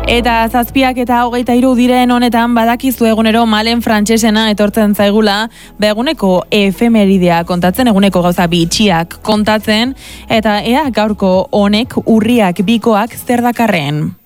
Eta 7:23 diren honetan badakizu egunero malen frantsesena etortzen zaigula, eguneko efemeridea kontatzen, eguneko gauza bitxiak kontatzen, eta ea gaurko honek urriak bikoak zer dakarren.